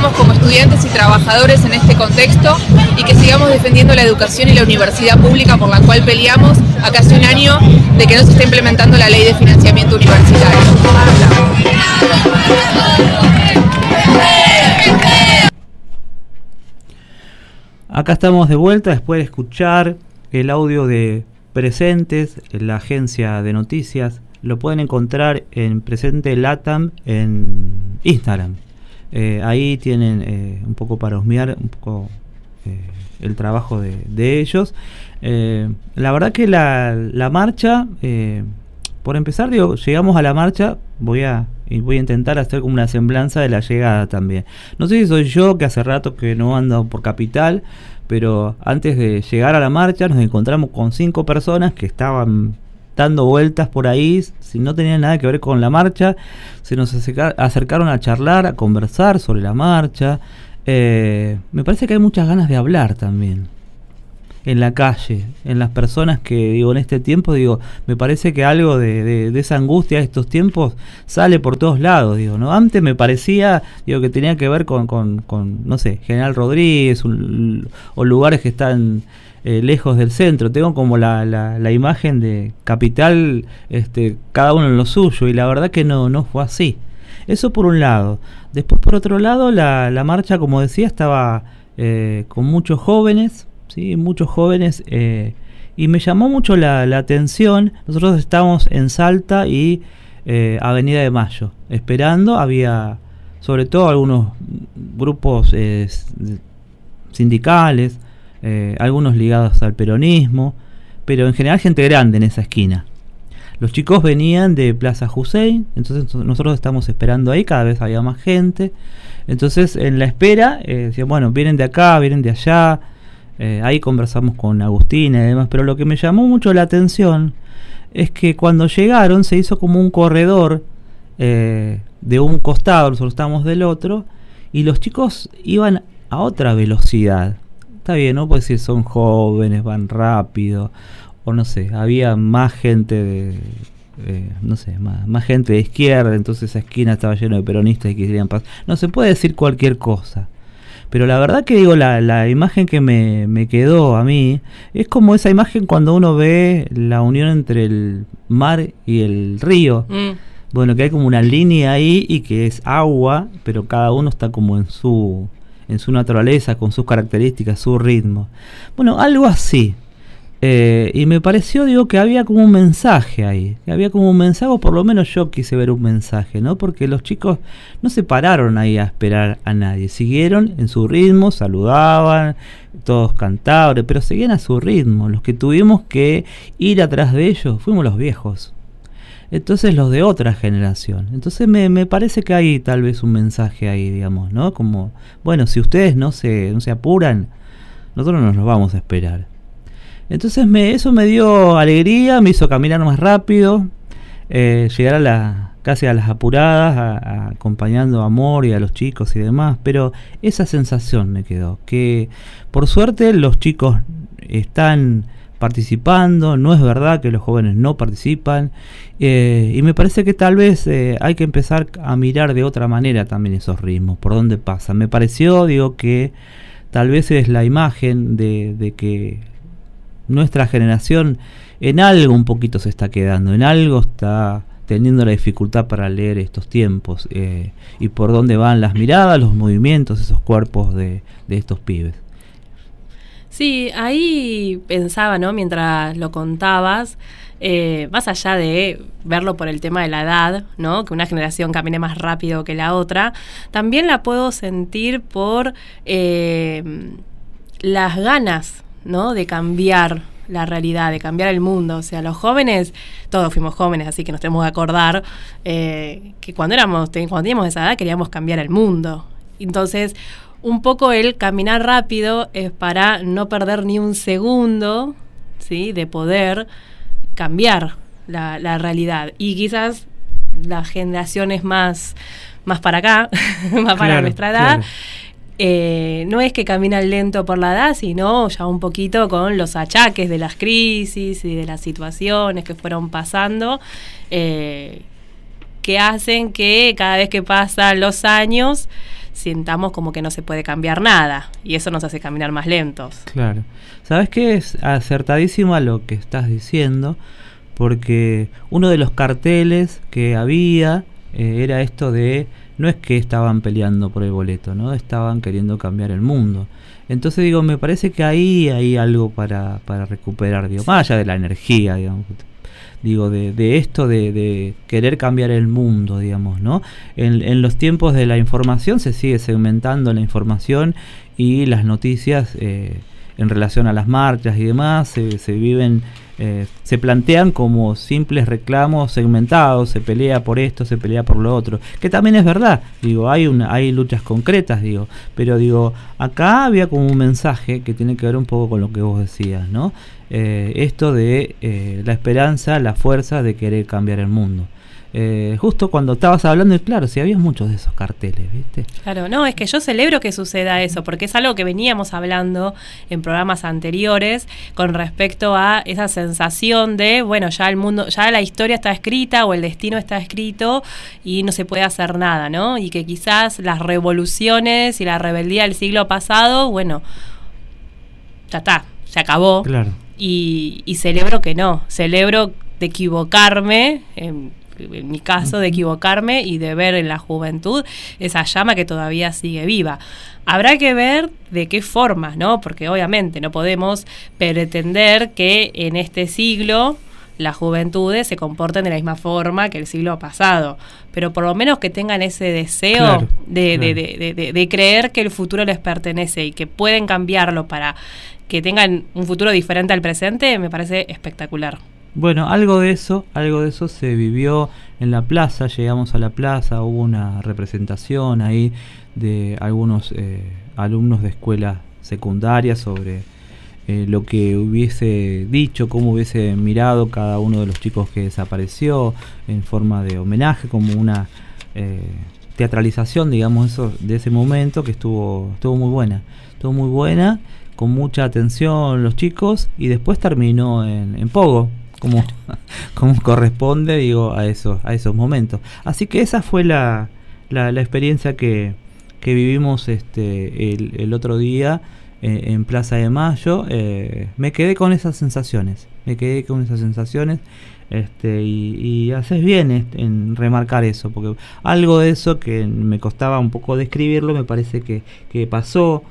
reconozcamos como estudiantes y trabajadores en este contexto y que sigamos defendiendo la educación y la universidad pública por la cual peleamos a casi un año de que no se está implementando la ley de financiamiento universitario. Acá estamos de vuelta después de escuchar el audio de Presentes, la agencia de noticias. Lo pueden encontrar en Presente Latam en Instagram. Ahí tienen un poco para husmear un poco el trabajo de ellos. La verdad que la marcha, por empezar, digo, llegamos a la marcha, voy a intentar hacer como una semblanza de la llegada también. No sé si soy yo, que hace rato que no ando por Capital, pero antes de llegar a la marcha nos encontramos con 5 personas que estaban dando vueltas por ahí, si no tenían nada que ver con la marcha, se nos acercaron a charlar, a conversar sobre la marcha. Me parece que hay muchas ganas de hablar también en la calle, en las personas que, digo, en este tiempo, digo, me parece que algo de esa angustia de estos tiempos sale por todos lados, digo, ¿no? Antes me parecía, digo, que tenía que ver con no sé, General Rodríguez o lugares que están lejos del centro. Tengo como la imagen de Capital, cada uno en lo suyo, y la verdad que no fue así. Eso por un lado. Después, por otro lado, la marcha, como decía, estaba con muchos jóvenes, ¿sí? Muchos jóvenes, y me llamó mucho la atención. Nosotros estábamos en Salta y Avenida de Mayo esperando. Había sobre todo algunos grupos sindicales, algunos ligados al peronismo, pero en general gente grande en esa esquina. Los chicos venían de Plaza Hussein, entonces nosotros estamos esperando ahí, cada vez había más gente. Entonces en la espera decían, bueno, vienen de acá, vienen de allá. Ahí conversamos con Agustina y demás, pero lo que me llamó mucho la atención es que cuando llegaron se hizo como un corredor de un costado, nosotros estábamos del otro, y los chicos iban a otra velocidad. Está bien, ¿no? Puede decir, son jóvenes, van rápido, o no sé, había más gente no sé, más gente de izquierda, entonces esa esquina estaba llena de peronistas y querían pasar. No se puede decir cualquier cosa. Pero la verdad que digo, la imagen que me quedó a mí es como esa imagen cuando uno ve la unión entre el mar y el río. Bueno, que hay como una línea ahí y que es agua, pero cada uno está como en su naturaleza, con sus características, su ritmo. Bueno, algo así. Y me pareció, digo, que había como un mensaje ahí, que había como un mensaje, o por lo menos yo quise ver un mensaje, ¿no? Porque los chicos no se pararon ahí a esperar a nadie, siguieron en su ritmo, saludaban, todos cantaban, pero seguían a su ritmo. Los que tuvimos que ir atrás de ellos fuimos los viejos, entonces los de otra generación. Entonces me parece que hay tal vez un mensaje ahí, digamos, ¿no? Como, bueno, si ustedes no se apuran, nosotros nos los vamos a esperar. Entonces eso me dio alegría, me hizo caminar más rápido, llegar casi a las apuradas, acompañando a Amor y a los chicos y demás, pero esa sensación me quedó, que por suerte los chicos están participando, no es verdad que los jóvenes no participan, y me parece que tal vez hay que empezar a mirar de otra manera también esos ritmos, por dónde pasan. Me pareció, digo, que tal vez es la imagen de que nuestra generación en algo un poquito se está quedando, en algo está teniendo la dificultad para leer estos tiempos, y por dónde van las miradas, los movimientos, esos cuerpos de estos pibes. Sí, ahí pensaba, ¿no? Mientras lo contabas, más allá de verlo por el tema de la edad, ¿no? Que una generación camine más rápido que la otra, también la puedo sentir por las ganas, ¿no? De cambiar la realidad, de cambiar el mundo. O sea, los jóvenes, todos fuimos jóvenes, así que nos tenemos que acordar que cuando teníamos esa edad queríamos cambiar el mundo. Entonces, un poco el caminar rápido es para no perder ni un segundo, ¿sí? De poder cambiar la realidad. Y quizás las generaciones más para acá, más para nuestra edad, no es que caminan lento por la edad, sino ya un poquito con los achaques de las crisis y de las situaciones que fueron pasando, que hacen que cada vez que pasan los años sintamos como que no se puede cambiar nada, y eso nos hace caminar más lentos. Claro. ¿Sabes qué? Es acertadísima lo que estás diciendo, porque uno de los carteles que había era esto de, no es que estaban peleando por el boleto, ¿no? Estaban queriendo cambiar el mundo. Entonces digo, me parece que ahí hay algo para recuperar, digo, más allá de la energía, digamos, digo, de esto de querer cambiar el mundo, digamos, ¿no? En los tiempos de la información se sigue segmentando la información y las noticias en relación a las marchas y demás se viven, se plantean como simples reclamos segmentados, se pelea por esto, se pelea por lo otro, que también es verdad, digo, hay luchas concretas, digo, pero digo, acá había como un mensaje que tiene que ver un poco con lo que vos decías, ¿no? Esto de la esperanza, la fuerza de querer cambiar el mundo. Justo cuando estabas hablando, y claro, si había muchos de esos carteles, ¿viste? Claro, no, es que yo celebro que suceda eso, porque es algo que veníamos hablando en programas anteriores con respecto a esa sensación de, bueno, ya el mundo, ya la historia está escrita o el destino está escrito y no se puede hacer nada, ¿no? Y que quizás las revoluciones y la rebeldía del siglo pasado, bueno, ya está, se acabó. Claro. Y celebro que no, celebro de equivocarme, en mi caso de equivocarme y de ver en la juventud esa llama que todavía sigue viva. Habrá que ver de qué forma, ¿no? Porque obviamente no podemos pretender que en este siglo las juventudes se comporten de la misma forma que el siglo pasado, pero por lo menos que tengan ese deseo de creer que el futuro les pertenece y que pueden cambiarlo para que tengan un futuro diferente al presente, me parece espectacular. Bueno, algo de eso se vivió en la plaza. Llegamos a la plaza, hubo una representación ahí de algunos alumnos de escuelas secundarias sobre lo que hubiese dicho, cómo hubiese mirado cada uno de los chicos que desapareció, en forma de homenaje, como una teatralización, digamos, eso, de ese momento, que estuvo muy buena, con mucha atención los chicos, y después terminó en pogo, como corresponde, digo, a esos momentos. Así que esa fue la experiencia que vivimos el otro día en Plaza de Mayo. Me quedé con esas sensaciones, y haces bien en remarcar eso, porque algo de eso que me costaba un poco describirlo, me parece que pasó.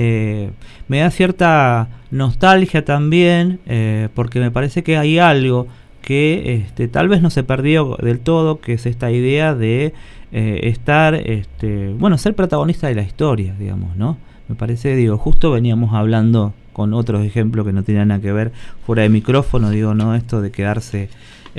Me da cierta nostalgia también, porque me parece que hay algo que tal vez no se perdió del todo, que es esta idea de estar, ser protagonista de la historia, digamos, ¿no? Me parece, digo, justo veníamos hablando con otros ejemplos que no tenían nada que ver fuera de micrófono, digo, ¿no? Esto de quedarse,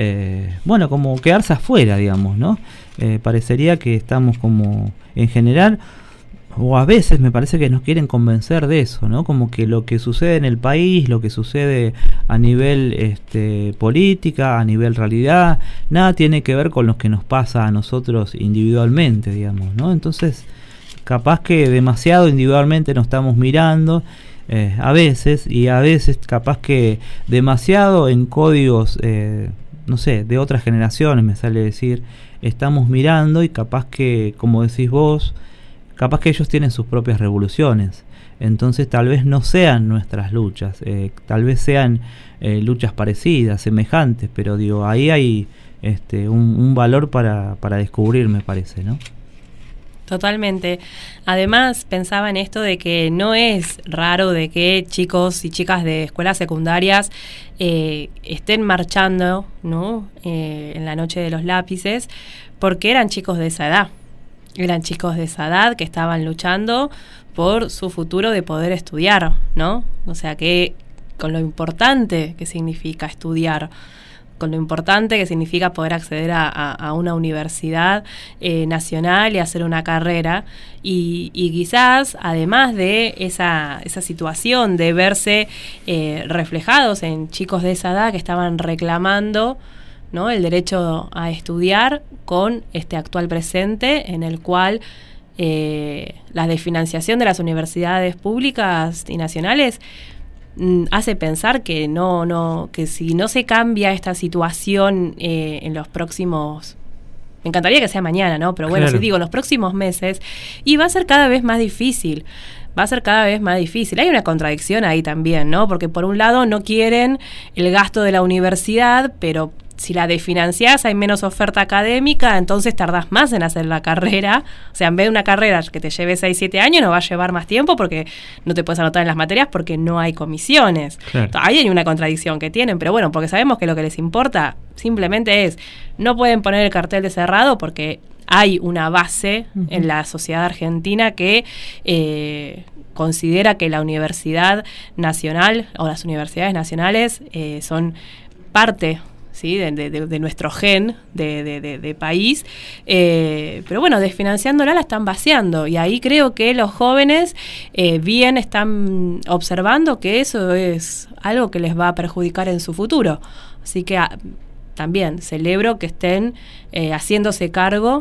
como quedarse afuera, digamos, ¿no? Parecería que estamos como, en general, o a veces me parece que nos quieren convencer de eso, ¿no? Como que lo que sucede en el país, lo que sucede a nivel política, a nivel realidad, nada tiene que ver con lo que nos pasa a nosotros individualmente, digamos, ¿no? Entonces, capaz que demasiado individualmente nos estamos mirando, a veces capaz que demasiado en códigos, de otras generaciones, me sale decir, estamos mirando, y capaz que, como decís vos, capaz que ellos tienen sus propias revoluciones, entonces tal vez no sean nuestras luchas, tal vez sean luchas parecidas, semejantes, pero digo, ahí hay un valor para descubrir, me parece, ¿no? Totalmente. Además, pensaba en esto de que no es raro de que chicos y chicas de escuelas secundarias estén marchando, ¿no? En la noche de los lápices, porque eran chicos de esa edad. Eran chicos de esa edad que estaban luchando por su futuro de poder estudiar, ¿no? O sea, que con lo importante que significa estudiar, con lo importante que significa poder acceder a una universidad nacional y hacer una carrera, y quizás, además de esa situación de verse reflejados en chicos de esa edad que estaban reclamando, ¿no?, el derecho a estudiar, con este actual presente en el cual la desfinanciación de las universidades públicas y nacionales hace pensar que que si no se cambia esta situación en los próximos Me encantaría que sea mañana, ¿no? Pero bueno, Claro. si digo, en los próximos meses, y va a ser cada vez más difícil. Va a ser cada vez más difícil. Hay una contradicción ahí también, ¿no? Porque por un lado no quieren el gasto de la universidad, pero si la desfinanciás hay menos oferta académica, entonces tardás más en hacer la carrera. O sea, en vez de una carrera que te lleve 6, 7 años, no va a llevar más tiempo porque no te puedes anotar en las materias porque no hay comisiones. Claro. Ahí hay una contradicción que tienen, pero bueno, porque sabemos que lo que les importa simplemente es, no pueden poner el cartel de cerrado porque hay una base en la sociedad argentina que considera que la universidad nacional o las universidades nacionales son parte, ¿sí? de nuestro gen de país, pero bueno, desfinanciándola la están vaciando, y ahí creo que los jóvenes bien están observando que eso es algo que les va a perjudicar en su futuro. Así que también celebro que estén haciéndose cargo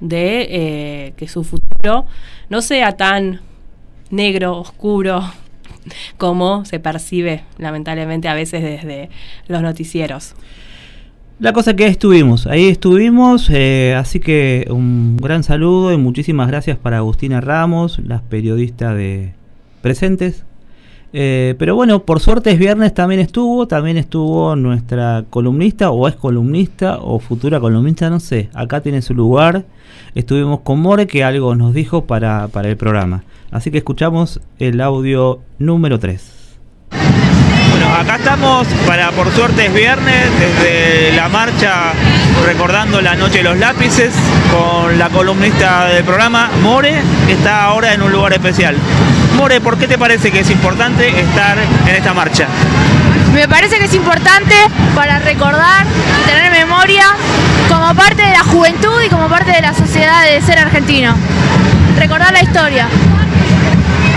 de que su futuro no sea tan negro, oscuro, como se percibe lamentablemente a veces desde los noticieros. La cosa que ahí estuvimos, así que un gran saludo y muchísimas gracias para Agustina Ramos, la periodista de Presentes. Pero bueno, por suerte es viernes, también estuvo nuestra columnista, o ex columnista, o futura columnista, no sé, acá tiene su lugar. Estuvimos con More, que algo nos dijo para el programa. Así que escuchamos el audio número 3. Bueno, acá estamos para Por Suerte es Viernes, desde la marcha recordando la Noche de los Lápices, con la columnista del programa, More, que está ahora en un lugar especial. More, ¿por qué te parece que es importante estar en esta marcha? Me parece que es importante para recordar y tener memoria como parte de la juventud y como parte de la sociedad de ser argentino. Recordar la historia.